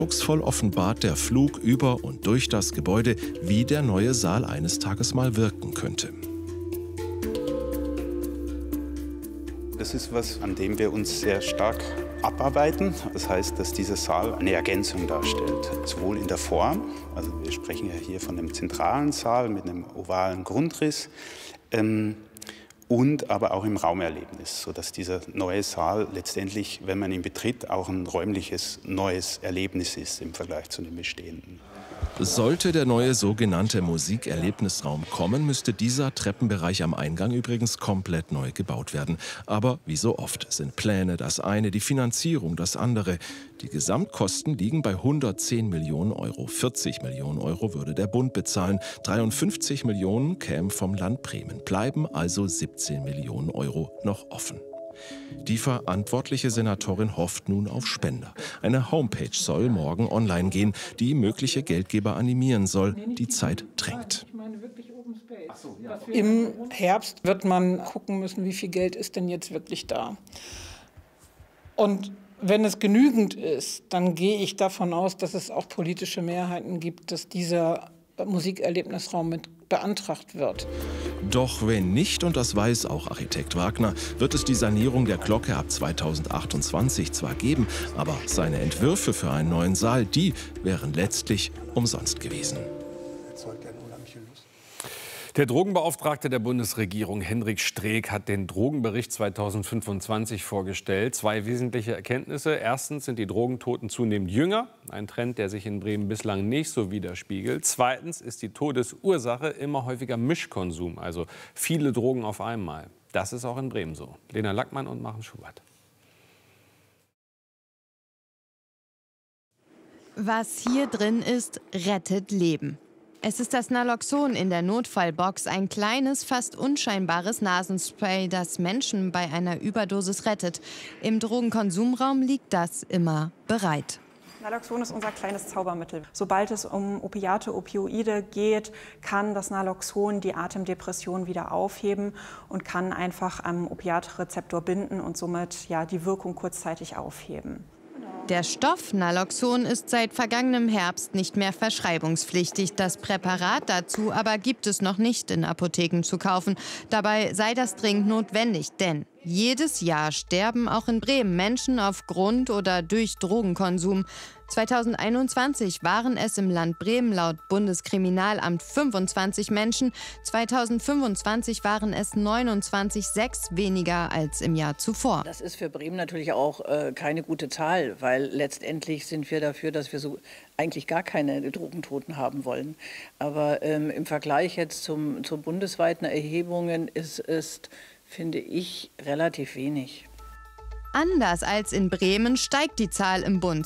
Eindrucksvoll offenbart der Flug über und durch das Gebäude, wie der neue Saal eines Tages mal wirken könnte. Das ist was, an dem wir uns sehr stark abarbeiten. Das heißt, dass dieser Saal eine Ergänzung darstellt, sowohl in der Form, also wir sprechen ja hier von einem zentralen Saal mit einem ovalen Grundriss, und aber auch im Raumerlebnis, sodass dieser neue Saal letztendlich, wenn man ihn betritt, auch ein räumliches neues Erlebnis ist im Vergleich zu dem bestehenden. Sollte der neue sogenannte Musikerlebnisraum kommen, müsste dieser Treppenbereich am Eingang übrigens komplett neu gebaut werden. Aber wie so oft sind Pläne das eine, die Finanzierung das andere. Die Gesamtkosten liegen bei 110 Millionen Euro. 40 Millionen Euro würde der Bund bezahlen. 53 Millionen kämen vom Land Bremen. Bleiben also 17 Millionen Euro noch offen. Die verantwortliche Senatorin hofft nun auf Spender. Eine Homepage soll morgen online gehen, die mögliche Geldgeber animieren soll. Die Zeit drängt. Im Herbst wird man gucken müssen, wie viel Geld ist denn jetzt wirklich da. Und wenn es genügend ist, dann gehe ich davon aus, dass es auch politische Mehrheiten gibt, dass dieser Musikerlebnisraum mit beantragt wird. Doch wenn nicht, und das weiß auch Architekt Wagner, wird es die Sanierung der Glocke ab 2028 zwar geben, aber seine Entwürfe für einen neuen Saal, die wären letztlich umsonst gewesen. Der Drogenbeauftragte der Bundesregierung, Hendrik Streeck, hat den Drogenbericht 2025 vorgestellt. 2 wesentliche Erkenntnisse. Erstens sind die Drogentoten zunehmend jünger, ein Trend, der sich in Bremen bislang nicht so widerspiegelt. Zweitens ist die Todesursache immer häufiger Mischkonsum, also viele Drogen auf einmal. Das ist auch in Bremen so. Lena Lackmann und Maren Schubert. Was hier drin ist, rettet Leben. Es ist das Naloxon in der Notfallbox, ein kleines, fast unscheinbares Nasenspray, das Menschen bei einer Überdosis rettet. Im Drogenkonsumraum liegt das immer bereit. Naloxon ist unser kleines Zaubermittel. Sobald es um Opiate, Opioide geht, kann das Naloxon die Atemdepression wieder aufheben und kann einfach am Opiatrezeptor binden und somit die Wirkung kurzzeitig aufheben. Der Stoff Naloxon ist seit vergangenem Herbst nicht mehr verschreibungspflichtig. Das Präparat dazu aber gibt es noch nicht in Apotheken zu kaufen. Dabei sei das dringend notwendig, denn jedes Jahr sterben auch in Bremen Menschen aufgrund oder durch Drogenkonsum. 2021 waren es im Land Bremen laut Bundeskriminalamt 25 Menschen. 2025 waren es 29, 6 weniger als im Jahr zuvor. Das ist für Bremen natürlich auch keine gute Zahl, weil letztendlich sind wir dafür, dass wir so eigentlich gar keine Drogentoten haben wollen. Aber im Vergleich jetzt zur bundesweiten Erhebungen ist es, finde ich, relativ wenig. Anders als in Bremen steigt die Zahl im Bund.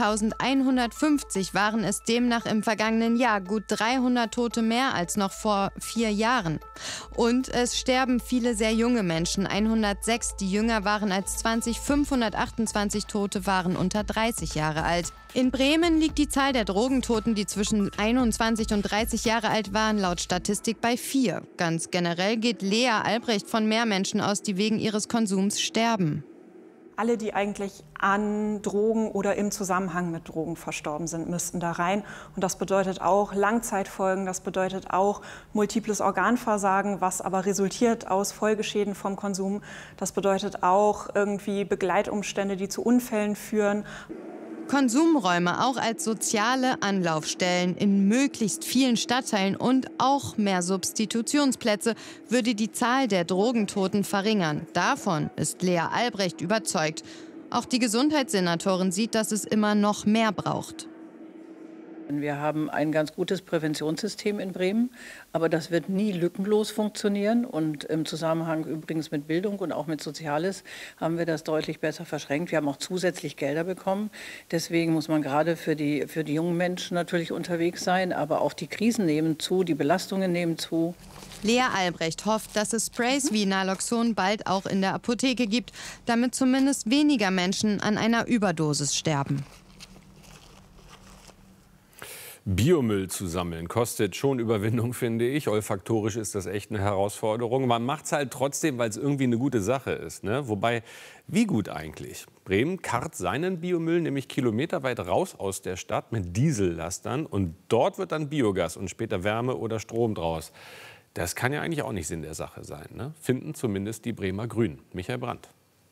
2150 waren es demnach im vergangenen Jahr, gut 300 Tote mehr als noch vor 4 Jahren. Und es sterben viele sehr junge Menschen, 106, die jünger waren als 20, 528 Tote waren unter 30 Jahre alt. In Bremen liegt die Zahl der Drogentoten, die zwischen 21 und 30 Jahre alt waren, laut Statistik bei 4. Ganz generell geht Lea Albrecht von mehr Menschen aus, die wegen ihres Konsums sterben. Alle, die eigentlich an Drogen oder im Zusammenhang mit Drogen verstorben sind, müssten da rein. Und das bedeutet auch Langzeitfolgen, das bedeutet auch multiples Organversagen, was aber resultiert aus Folgeschäden vom Konsum. Das bedeutet auch irgendwie Begleitumstände, die zu Unfällen führen. Konsumräume auch als soziale Anlaufstellen in möglichst vielen Stadtteilen und auch mehr Substitutionsplätze würde die Zahl der Drogentoten verringern. Davon ist Lea Albrecht überzeugt. Auch die Gesundheitssenatorin sieht, dass es immer noch mehr braucht. Wir haben ein ganz gutes Präventionssystem in Bremen, aber das wird nie lückenlos funktionieren. Und im Zusammenhang übrigens mit Bildung und auch mit Soziales haben wir das deutlich besser verschränkt. Wir haben auch zusätzlich Gelder bekommen. Deswegen muss man gerade für die jungen Menschen natürlich unterwegs sein. Aber auch die Krisen nehmen zu, die Belastungen nehmen zu. Lea Albrecht hofft, dass es Sprays wie Naloxon bald auch in der Apotheke gibt, damit zumindest weniger Menschen an einer Überdosis sterben. Biomüll zu sammeln kostet schon Überwindung, finde ich. Olfaktorisch ist das echt eine Herausforderung. Man macht es halt trotzdem, weil es irgendwie eine gute Sache ist, ne? Wobei, wie gut eigentlich? Bremen karrt seinen Biomüll nämlich kilometerweit raus aus der Stadt mit Diesellastern. Und dort wird dann Biogas und später Wärme oder Strom draus. Das kann ja eigentlich auch nicht Sinn der Sache sein, ne? Finden zumindest die Bremer Grünen. Michael Brandt.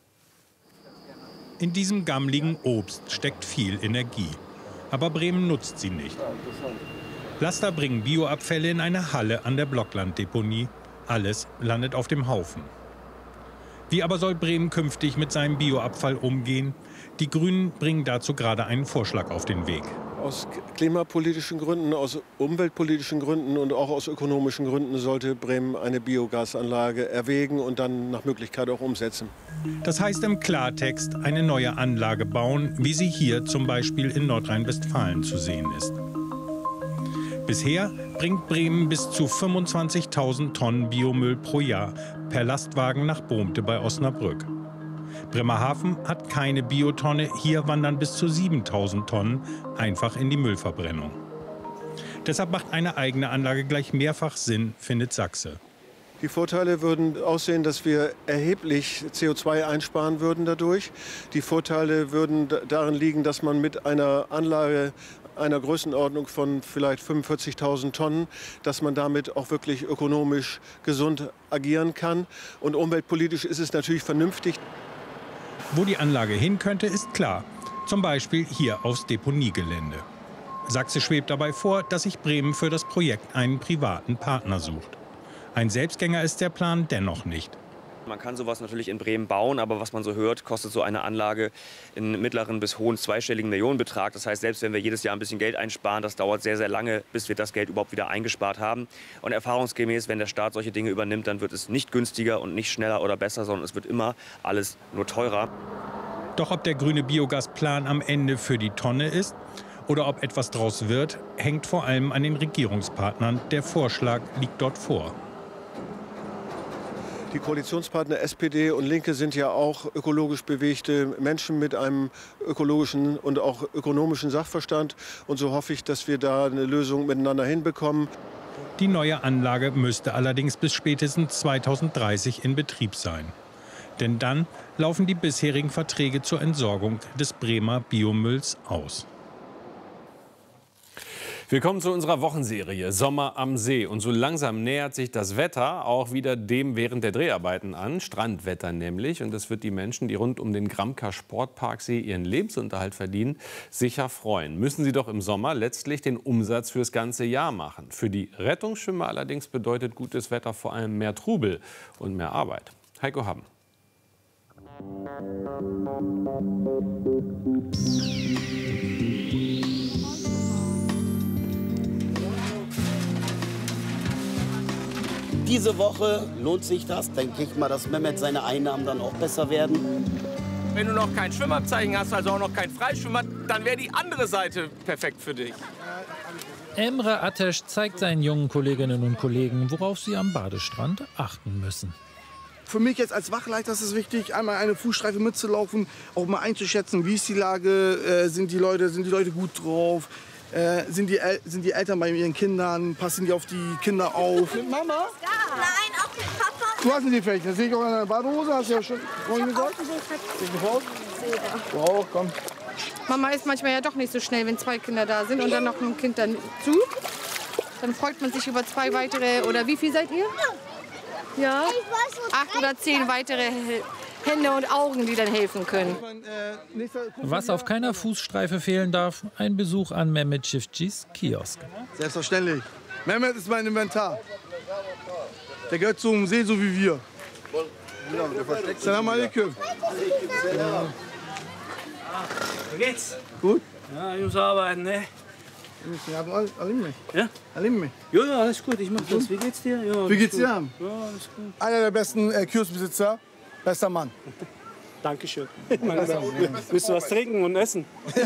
In diesem gammligen Obst steckt viel Energie. Aber Bremen nutzt sie nicht. Laster bringen Bioabfälle in eine Halle an der Blocklanddeponie. Alles landet auf dem Haufen. Wie aber soll Bremen künftig mit seinem Bioabfall umgehen? Die Grünen bringen dazu gerade einen Vorschlag auf den Weg. Aus klimapolitischen Gründen, aus umweltpolitischen Gründen und auch aus ökonomischen Gründen sollte Bremen eine Biogasanlage erwägen und dann nach Möglichkeit auch umsetzen. Das heißt im Klartext eine neue Anlage bauen, wie sie hier zum Beispiel in Nordrhein-Westfalen zu sehen ist. Bisher bringt Bremen bis zu 25.000 Tonnen Biomüll pro Jahr per Lastwagen nach Bohmte bei Osnabrück. Bremerhaven hat keine Biotonne, hier wandern bis zu 7.000 Tonnen einfach in die Müllverbrennung. Deshalb macht eine eigene Anlage gleich mehrfach Sinn, findet Sachse. Die Vorteile würden aussehen, dass wir erheblich CO2 einsparen würden dadurch. Die Vorteile würden darin liegen, dass man mit einer Anlage einer Größenordnung von vielleicht 45.000 Tonnen, dass man damit auch wirklich ökonomisch gesund agieren kann. Und umweltpolitisch ist es natürlich vernünftig. Wo die Anlage hin könnte, ist klar. Zum Beispiel hier aufs Deponiegelände. Sachse schwebt dabei vor, dass sich Bremen für das Projekt einen privaten Partner sucht. Ein Selbstgänger ist der Plan dennoch nicht. Man kann sowas natürlich in Bremen bauen, aber was man so hört, kostet so eine Anlage in mittleren bis hohen zweistelligen Millionenbetrag. Das heißt, selbst wenn wir jedes Jahr ein bisschen Geld einsparen, das dauert sehr, sehr lange, bis wir das Geld überhaupt wieder eingespart haben. Und erfahrungsgemäß, wenn der Staat solche Dinge übernimmt, dann wird es nicht günstiger und nicht schneller oder besser, sondern es wird immer alles nur teurer. Doch ob der grüne Biogasplan am Ende für die Tonne ist oder ob etwas draus wird, hängt vor allem an den Regierungspartnern. Der Vorschlag liegt dort vor. Die Koalitionspartner SPD und Linke sind ja auch ökologisch bewegte Menschen mit einem ökologischen und auch ökonomischen Sachverstand. Und so hoffe ich, dass wir da eine Lösung miteinander hinbekommen. Die neue Anlage müsste allerdings bis spätestens 2030 in Betrieb sein. Denn dann laufen die bisherigen Verträge zur Entsorgung des Bremer Biomülls aus. Willkommen zu unserer Wochenserie Sommer am See. Und so langsam nähert sich das Wetter auch wieder dem während der Dreharbeiten an. Strandwetter nämlich. Und das wird die Menschen, die rund um den Gramka Sportparksee ihren Lebensunterhalt verdienen, sicher freuen. Müssen sie doch im Sommer letztlich den Umsatz fürs ganze Jahr machen. Für die Rettungsschwimmer allerdings bedeutet gutes Wetter vor allem mehr Trubel und mehr Arbeit. Heiko Hamm. Diese Woche lohnt sich das, denke ich mal, dass Mehmet seine Einnahmen dann auch besser werden. Wenn du noch kein Schwimmabzeichen hast, also auch noch kein Freischwimmer, dann wäre die andere Seite perfekt für dich. Emre Ateş zeigt seinen jungen Kolleginnen und Kollegen, worauf sie am Badestrand achten müssen. Für mich jetzt als Wachleiter ist es wichtig, einmal eine Fußstreife mitzulaufen, auch mal einzuschätzen, wie ist die Lage, sind die Leute gut drauf. Sind die Eltern bei ihren Kindern? Passen die auf die Kinder auf? Mit Mama? Nein, auch mit Papa. Du hast einen Defekt. Das sehe ich auch in deiner Badehose. Hast du ja schon vorhin gesagt? Wow, komm. Mama ist manchmal ja doch nicht so schnell, wenn zwei Kinder da sind und dann noch ein Kind dazu. Dann freut man sich über 2 weitere, oder wie viel seid ihr? Ja, 8 oder 10 weitere Hände und Augen, die dann helfen können. Was auf keiner Fußstreife fehlen darf, ein Besuch an Mehmet Çiftçi's Kiosk. Selbstverständlich. Mehmet ist mein Inventar. Der gehört zum See, so wie wir. Salam alaikum. Wie geht's? Gut? Ja, ich muss arbeiten, ne? Ja? Ja, alles gut, ich mach das. Wie geht's dir? Ja, wie geht's dir? Ja, alles gut. Einer der besten Kioskbesitzer, bester Mann. Dankeschön. Willst du was trinken und essen?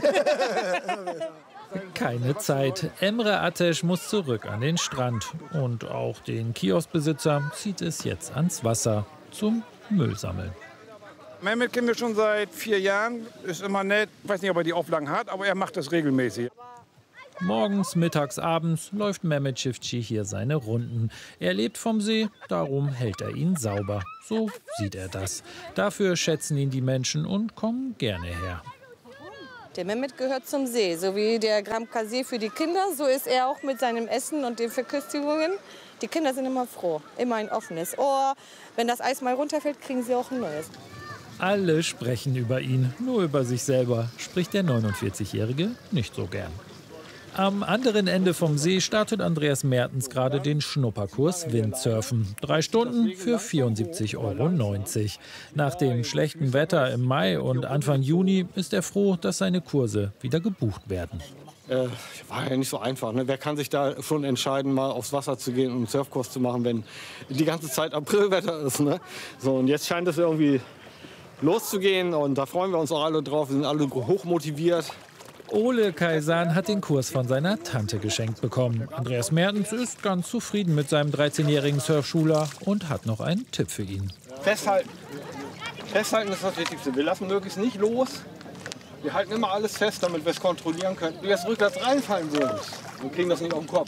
Keine Zeit. Emre Ateş muss zurück an den Strand. Und auch den Kioskbesitzer zieht es jetzt ans Wasser zum Müllsammeln. Mehmet kennen wir schon seit 4 Jahren. Ist immer nett. Ich weiß nicht, ob er die Auflagen hat, aber er macht das regelmäßig. Morgens, mittags, abends läuft Mehmet Çiftçi hier seine Runden. Er lebt vom See, darum hält er ihn sauber. So sieht er das. Dafür schätzen ihn die Menschen und kommen gerne her. Der Mehmet gehört zum See, so wie der Gramka See für die Kinder, so ist er auch mit seinem Essen und den Verköstigungen. Die Kinder sind immer froh, immer ein offenes Ohr. Wenn das Eis mal runterfällt, kriegen sie auch ein neues. Alle sprechen über ihn, nur über sich selber spricht der 49-Jährige nicht so gern. Am anderen Ende vom See startet Andreas Mertens gerade den Schnupperkurs Windsurfen. 3 Stunden für 74,90 €. Nach dem schlechten Wetter im Mai und Anfang Juni ist er froh, dass seine Kurse wieder gebucht werden. War ja nicht so einfach. Ne? Wer kann sich da schon entscheiden, mal aufs Wasser zu gehen und einen Surfkurs zu machen, wenn die ganze Zeit Aprilwetter ist. Ne? So, und jetzt scheint es irgendwie loszugehen und da freuen wir uns auch alle drauf. Wir sind alle hochmotiviert. Ole Kaisan hat den Kurs von seiner Tante geschenkt bekommen. Andreas Mertens ist ganz zufrieden mit seinem 13-jährigen Surfschüler und hat noch einen Tipp für ihn. Festhalten. Festhalten ist das Wichtigste. Wir lassen möglichst nicht los. Wir halten immer alles fest, damit wir es kontrollieren können. Wenn du jetzt rückwärts reinfallen würdest, dann kriegen das nicht auf den Kopf.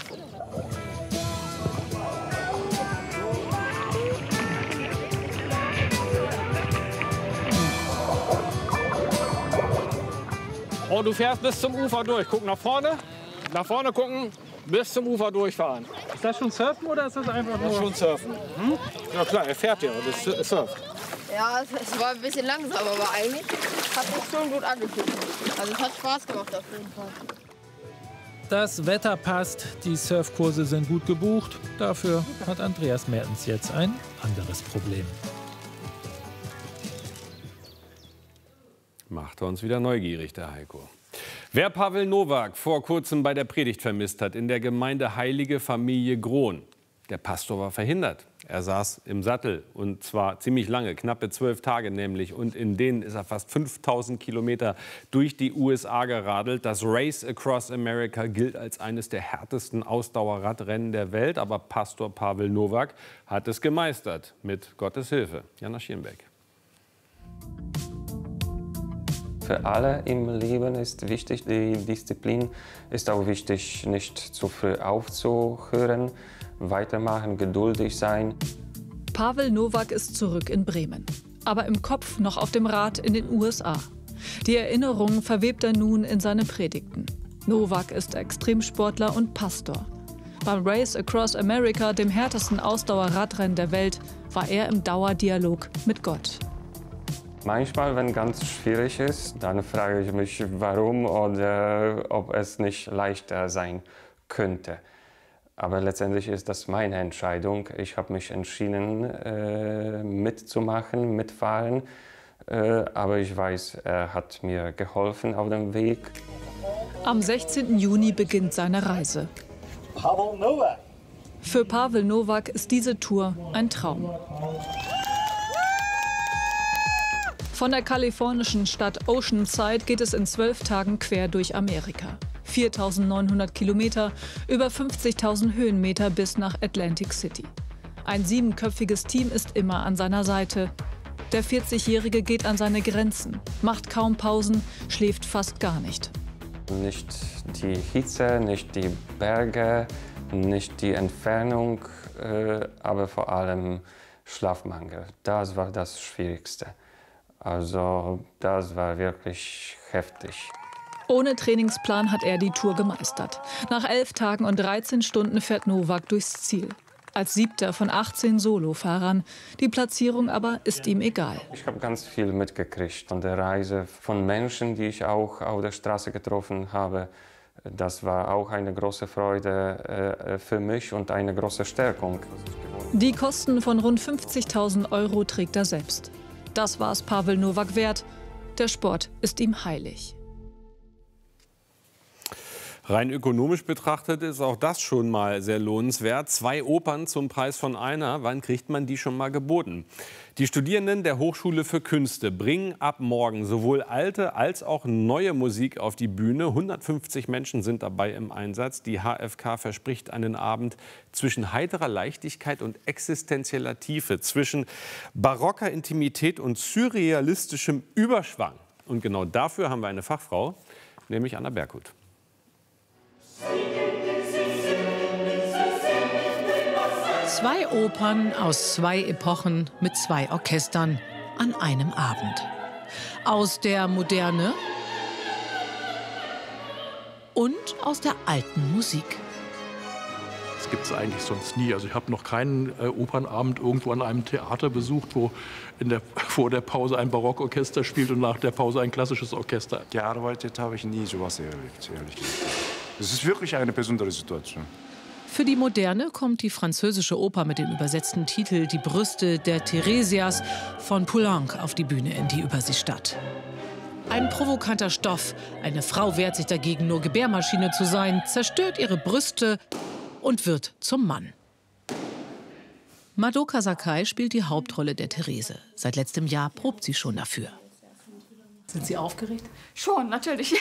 Oh, du fährst bis zum Ufer durch. Guck nach vorne gucken, bis zum Ufer durchfahren. Ist das schon Surfen oder ist das einfach nur... Das ist schon Surfen. Hm? Ja klar, er fährt ja, das surft. Ja, es war ein bisschen langsam, aber eigentlich hat es schon gut angefühlt. Also es hat Spaß gemacht auf jeden Fall. Das Wetter passt, die Surfkurse sind gut gebucht. Dafür hat Andreas Mertens jetzt ein anderes Problem. Macht er uns wieder neugierig, der Heiko. Wer Pavel Nowak vor kurzem bei der Predigt vermisst hat, in der Gemeinde Heilige Familie Grohn. Der Pastor war verhindert. Er saß im Sattel und zwar ziemlich lange, knappe 12 Tage nämlich. Und in denen ist er fast 5000 Kilometer durch die USA geradelt. Das Race Across America gilt als eines der härtesten Ausdauerradrennen der Welt. Aber Pastor Pavel Nowak hat es gemeistert, mit Gottes Hilfe. Jana Schirnbeck. Für alle im Leben ist wichtig, die Disziplin ist auch wichtig, nicht zu früh aufzuhören, weitermachen, geduldig sein. Pavel Nowak ist zurück in Bremen, aber im Kopf noch auf dem Rad in den USA. Die Erinnerungen verwebt er nun in seine Predigten. Nowak ist Extremsportler und Pastor. Beim Race Across America, dem härtesten Ausdauerradrennen der Welt, war er im Dauerdialog mit Gott. Manchmal, wenn ganz schwierig ist, dann frage ich mich, warum oder ob es nicht leichter sein könnte. Aber letztendlich ist das meine Entscheidung. Ich habe mich entschieden, mitzumachen, mitfahren. Aber ich weiß, er hat mir geholfen auf dem Weg. Am 16. Juni beginnt seine Reise. Pavel Nowak. Für Pavel Nowak ist diese Tour ein Traum. Von der kalifornischen Stadt Oceanside geht es in 12 Tagen quer durch Amerika. 4.900 Kilometer, über 50.000 Höhenmeter bis nach Atlantic City. Ein 7-köpfiges Team ist immer an seiner Seite. Der 40-Jährige geht an seine Grenzen, macht kaum Pausen, schläft fast gar nicht. Nicht die Hitze, nicht die Berge, nicht die Entfernung, aber vor allem Schlafmangel. Das war das Schwierigste. Also das war wirklich heftig. Ohne Trainingsplan hat er die Tour gemeistert. Nach 11 Tagen und 13 Stunden fährt Nowak durchs Ziel. Als 7. von 18 Solofahrern. Die Platzierung aber ist ihm egal. Ich habe ganz viel mitgekriegt von der Reise, von Menschen, die ich auch auf der Straße getroffen habe. Das war auch eine große Freude für mich und eine große Stärkung. Die Kosten von rund 50.000 € trägt er selbst. Das war es Pavel Nowak wert. Der Sport ist ihm heilig. Rein ökonomisch betrachtet ist auch das schon mal sehr lohnenswert. 2 Opern zum Preis von einer. Wann kriegt man die schon mal geboten? Die Studierenden der Hochschule für Künste bringen ab morgen sowohl alte als auch neue Musik auf die Bühne. 150 Menschen sind dabei im Einsatz. Die HFK verspricht einen Abend zwischen heiterer Leichtigkeit und existenzieller Tiefe, zwischen barocker Intimität und surrealistischem Überschwang. Und genau dafür haben wir eine Fachfrau, nämlich Anna Berghut. 2 Opern aus 2 Epochen mit 2 Orchestern an einem Abend. Aus der Moderne und aus der alten Musik. Das gibt es eigentlich sonst nie. Also ich habe noch keinen Opernabend irgendwo an einem Theater besucht, wo vor der Pause ein Barockorchester spielt und nach der Pause ein klassisches Orchester. Gearbeitet habe ich nie sowas erlebt, ehrlich gesagt. Es ist wirklich eine besondere Situation. Für die Moderne kommt die französische Oper mit dem übersetzten Titel Die Brüste der Theresias von Poulenc auf die Bühne in die Überseestadt. Ein provokanter Stoff. Eine Frau wehrt sich dagegen, nur Gebärmaschine zu sein, zerstört ihre Brüste und wird zum Mann. Madoka Sakai spielt die Hauptrolle der Therese. Seit letztem Jahr probt sie schon dafür. Sind Sie aufgeregt? Schon, natürlich.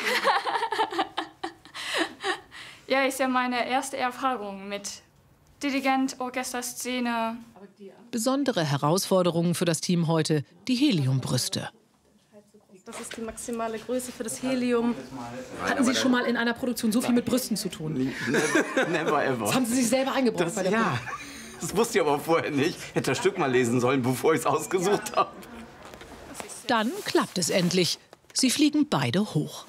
Ja, ist ja meine erste Erfahrung mit Dirigent, Orchesterszene. Besondere Herausforderungen für das Team heute, die Heliumbrüste. Das ist die maximale Größe für das Helium. Hatten Sie schon mal in einer Produktion so viel mit Brüsten zu tun? Never ever. Das haben Sie sich selber eingebracht bei der Ja, das wusste ich aber vorher nicht. Hätte das Stück mal lesen sollen, bevor ich es ausgesucht habe. Dann klappt es endlich. Sie fliegen beide hoch.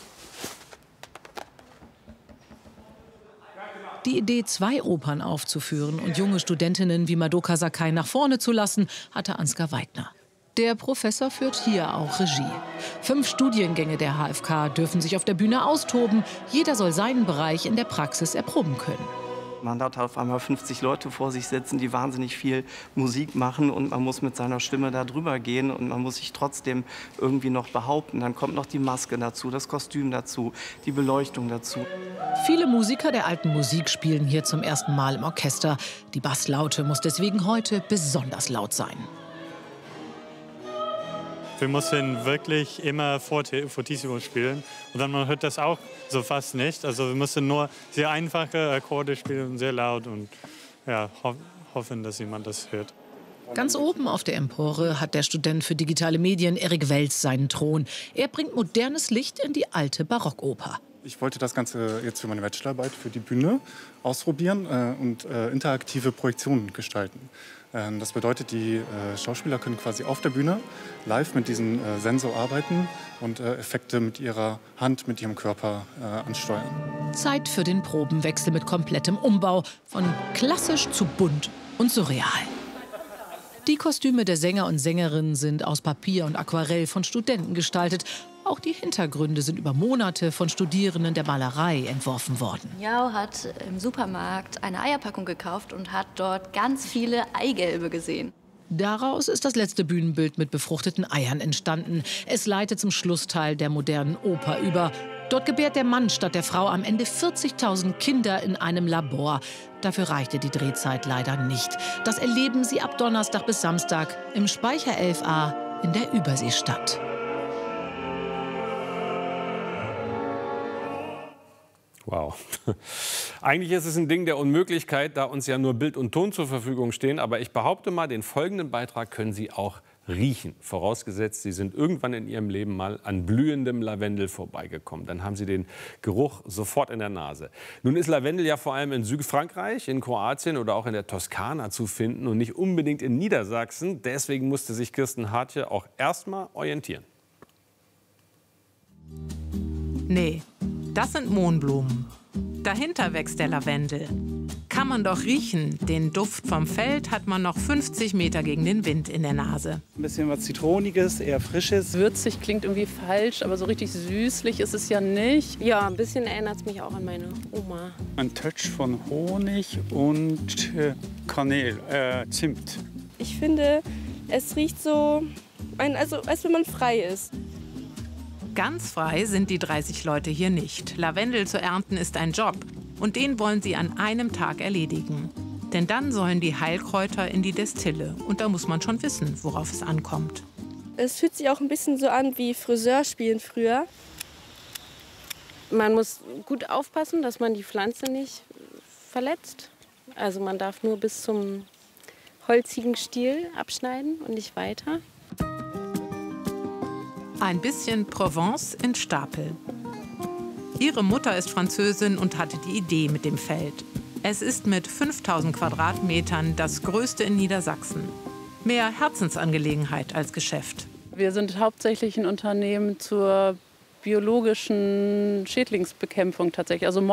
Die Idee, 2 Opern aufzuführen und junge Studentinnen wie Madoka Sakai nach vorne zu lassen, hatte Ansgar Weidner. Der Professor führt hier auch Regie. 5 Studiengänge der HFK dürfen sich auf der Bühne austoben. Jeder soll seinen Bereich in der Praxis erproben können. Man hat auf einmal 50 Leute vor sich sitzen, die wahnsinnig viel Musik machen und man muss mit seiner Stimme da drüber gehen und man muss sich trotzdem irgendwie noch behaupten. Dann kommt noch die Maske dazu, das Kostüm dazu, die Beleuchtung dazu. Viele Musiker der alten Musik spielen hier zum ersten Mal im Orchester. Die Basslaute muss deswegen heute besonders laut sein. Wir mussten wirklich immer fortissimo spielen und dann man hört das auch so fast nicht. Also wir mussten nur sehr einfache Akkorde spielen und sehr laut und ja, hoffen, dass jemand das hört. Ganz oben auf der Empore hat der Student für digitale Medien Erik Welz seinen Thron. Er bringt modernes Licht in die alte Barockoper. Ich wollte das Ganze jetzt für meine Bachelorarbeit für die Bühne ausprobieren und interaktive Projektionen gestalten. Das bedeutet, die Schauspieler können quasi auf der Bühne live mit diesem Sensor arbeiten und Effekte mit ihrer Hand, mit ihrem Körper ansteuern. Zeit für den Probenwechsel mit komplettem Umbau, von klassisch zu bunt und surreal. Die Kostüme der Sänger und Sängerinnen sind aus Papier und Aquarell von Studenten gestaltet. Auch die Hintergründe sind über Monate von Studierenden der Malerei entworfen worden. Yao hat im Supermarkt eine Eierpackung gekauft und hat dort ganz viele Eigelbe gesehen. Daraus ist das letzte Bühnenbild mit befruchteten Eiern entstanden. Es leitet zum Schlussteil der modernen Oper über. Dort gebärt der Mann statt der Frau am Ende 40.000 Kinder in einem Labor. Dafür reichte die Drehzeit leider nicht. Das erleben Sie ab Donnerstag bis Samstag im Speicher 11a in der Überseestadt. Wow. Eigentlich ist es ein Ding der Unmöglichkeit, da uns ja nur Bild und Ton zur Verfügung stehen. Aber ich behaupte mal, den folgenden Beitrag können Sie auch riechen. Vorausgesetzt, Sie sind irgendwann in Ihrem Leben mal an blühendem Lavendel vorbeigekommen. Dann haben Sie den Geruch sofort in der Nase. Nun ist Lavendel ja vor allem in Südfrankreich, in Kroatien oder auch in der Toskana zu finden und nicht unbedingt in Niedersachsen. Deswegen musste sich Kirsten Hartje auch erstmal orientieren. Nee, das sind Mohnblumen. Dahinter wächst der Lavendel. Kann man doch riechen. Den Duft vom Feld hat man noch 50 Meter gegen den Wind in der Nase. Ein bisschen was Zitroniges, eher Frisches. Würzig klingt irgendwie falsch, aber so richtig süßlich ist es ja nicht. Ja, ein bisschen erinnert es mich auch an meine Oma. Ein Touch von Honig und Kanel, Zimt. Ich finde, es riecht so, als wenn man frei ist. Ganz frei sind die 30 Leute hier nicht. Lavendel zu ernten ist ein Job. Und den wollen sie an einem Tag erledigen. Denn dann sollen die Heilkräuter in die Destille. Und da muss man schon wissen, worauf es ankommt. Es fühlt sich auch ein bisschen so an wie Friseurspielen früher. Man muss gut aufpassen, dass man die Pflanze nicht verletzt. Also man darf nur bis zum holzigen Stiel abschneiden und nicht weiter. Ein bisschen Provence in Stapel. Ihre Mutter ist Französin und hatte die Idee mit dem Feld. Es ist mit 5000 Quadratmetern das größte in Niedersachsen. Mehr Herzensangelegenheit als Geschäft. Wir sind hauptsächlich ein Unternehmen zur biologischen Schädlingsbekämpfung tatsächlich. Also